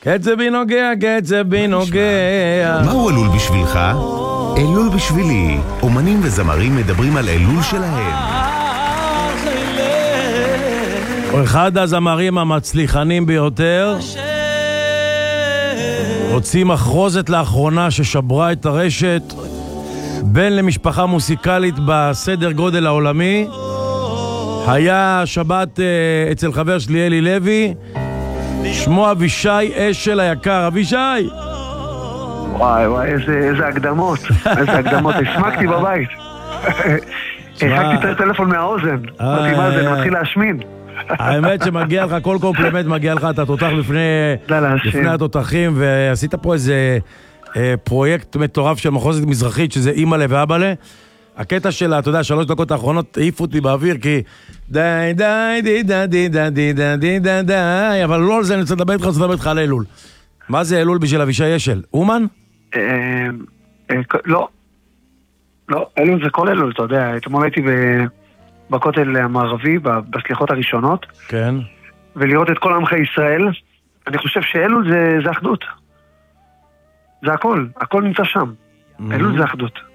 קצב בי נוגע, קצב בי נוגע. מהו אלול בשבילך? אלול בשבילי. אומנים וזמרים מדברים על אלול שלהם. הוא אחד הזמרים המצליחנים ביותר. הוציא מחרוזת לאחרונה ששברה את הרשת. בן למשפחה מוסיקלית בסדר גודל העולמי. היה שבת אצל חבר שלי אלי לוי. שמו אבישי אשל היקר. אבישי! וואי וואי, איזה הקדמות. איזה הקדמות. הסמקתי בבית. הרחקתי את הטלפון מהאוזן. אמרתי מה זה, מתחיל להשמין. האמת שמגיע לך, כל קומפלימנט מגיע לך, אתה תותח לפני התותחים, ועשית פה איזה פרויקט מטורף של מחוזת מזרחית, שזה אימא'לה ואבא'לה. הקטע שלה, אתה יודע, 3 דקות האחרונות העיפו אותי באוויר, כי די, די, די, די, די, די, די, די, די, די, די, אבל לא על זה, אני רוצה לדבר איתך על אלול. מה זה אלול בשביל אבישי אשל? אומן? לא. לא, אלול זה כל אלול, אתה יודע. אתמול הייתי בכותל המערבי, בסליחות הראשונות. כן. ולראות את כל עמך ישראל. אני חושב שאלול זה אחדות. זה הכל. הכל נמצא שם. אלול זה אחדות.